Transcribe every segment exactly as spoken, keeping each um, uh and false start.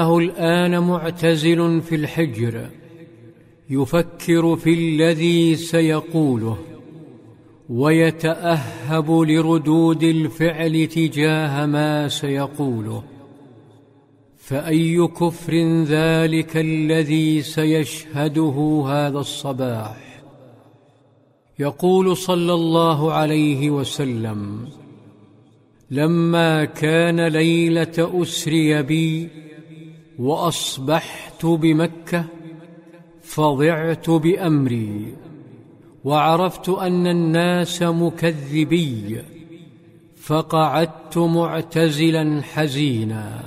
الآن معتزل في الحجر يفكر في الذي سيقوله ويتأهب لردود الفعل تجاه ما سيقوله، فأي كفر ذلك الذي سيشهده هذا الصباح؟ يقول صلى الله عليه وسلم: لما كان ليلة أسري بي وأصبحت بمكة فضعت بأمري، وعرفت أن الناس مكذبي، فقعدت معتزلا حزينا.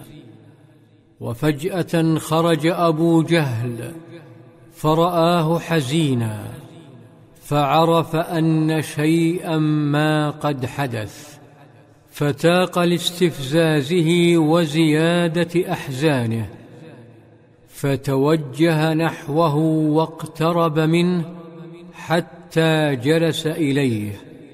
وفجأة خرج أبو جهل فرآه حزينا، فعرف أن شيئا ما قد حدث، فتاق لاستفزازه وزيادة أحزانه، فتوجه نحوه واقترب منه حتى جلس إليه،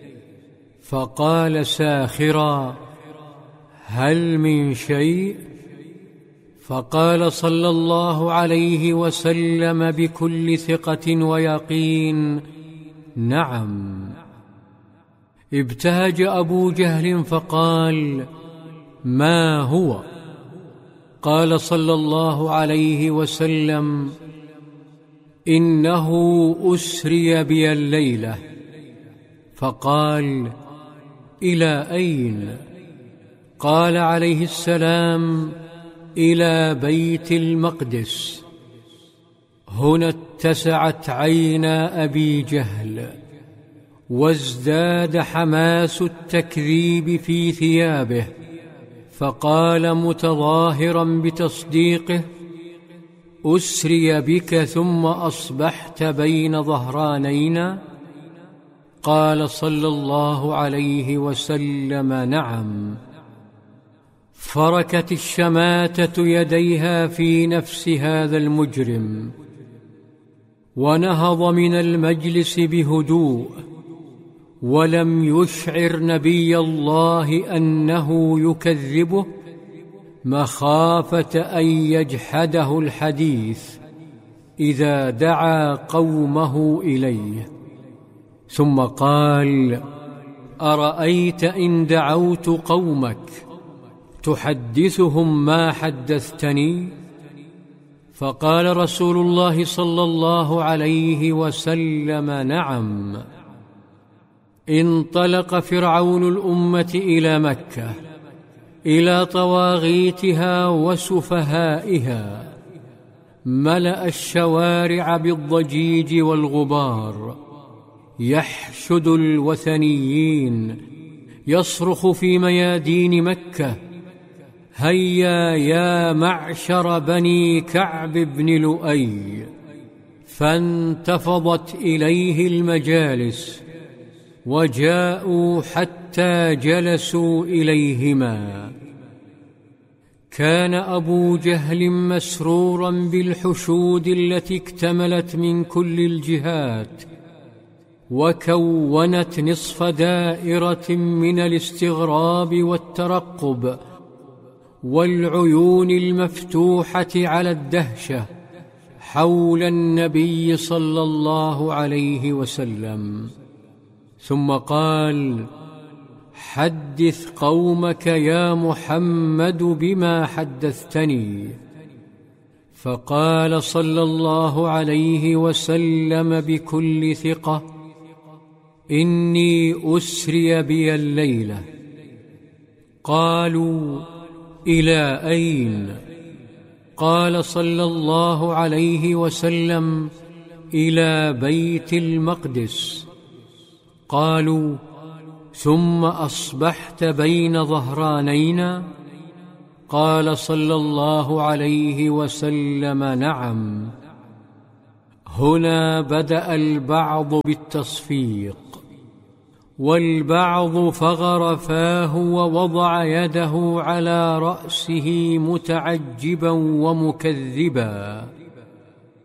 فقال ساخرا: هل من شيء؟ فقال صلى الله عليه وسلم بكل ثقة ويقين: نعم. ابتهج أبو جهل فقال: ما هو؟ قال صلى الله عليه وسلم: إنه أسري بي الليلة. فقال: إلى أين؟ قال عليه السلام: إلى بيت المقدس. هنا اتسعت عينا أبي جهل، وازداد حماس التكذيب في ثيابه، فقال متظاهرا بتصديقه: أسري بك ثم أصبحت بين ظهرانينا؟ قال صلى الله عليه وسلم: نعم. فركت الشماتة يديها في نفس هذا المجرم، ونهض من المجلس بهدوء، ولم يشعر نبي الله أنه يكذبه، مخافة أن يجحده الحديث إذا دعا قومه إليه. ثم قال: أرأيت إن دعوت قومك تحدثهم ما حدثتني؟ فقال رسول الله صلى الله عليه وسلم: نعم. انطلق فرعون الأمة إلى مكة، إلى طواغيتها وسفهائها، ملأ الشوارع بالضجيج والغبار، يحشد الوثنيين، يصرخ في ميادين مكة: هيا يا معشر بني كعب بن لؤي. فانتفضت إليه المجالس، وجاءوا حتى جلسوا إليهما. كان أبو جهل مسرورا بالحشود التي اكتملت من كل الجهات، وكونت نصف دائرة من الاستغراب والترقب والعيون المفتوحة على الدهشة حول النبي صلى الله عليه وسلم. ثم قال: حدث قومك يا محمد بما حدثتني. فقال صلى الله عليه وسلم بكل ثقة: إني أسري بي الليلة. قالوا: إلى أين؟ قال صلى الله عليه وسلم: إلى بيت المقدس. قالوا: ثم أصبحت بين ظهرانينا؟ قال صلى الله عليه وسلم: نعم. هنا بدأ البعض بالتصفيق، والبعض فغر فاه ووضع يده على رأسه متعجبا ومكذبا.